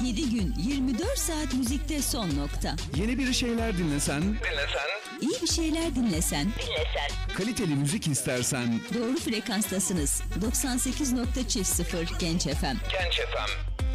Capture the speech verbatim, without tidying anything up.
yedi gün yirmi dört saat müzikte son nokta. Yeni bir şeyler dinlesen, dinlesen, İyi bir şeyler dinlesen, Dinlesen. kaliteli müzik istersen, doğru frekanstasınız. doksan sekiz nokta sıfır Genç F M. Genç F M.